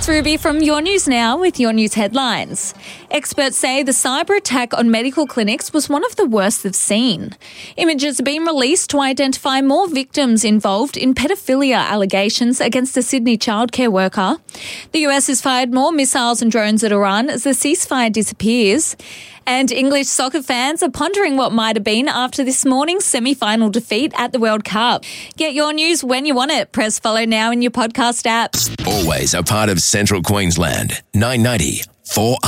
It's Ruby from Your News Now with your news headlines. Experts say the cyber attack on medical clinics was one of the worst they've seen. Images have been released to identify more victims involved in pedophilia allegations against a Sydney childcare worker. The US has fired more missiles and drones at Iran as the ceasefire disappears. And English soccer fans are pondering what might have been after this morning's semi-final defeat at the World Cup. Get your news when you want it. Press follow now in your podcast app. Always a part of Central Queensland. 990 4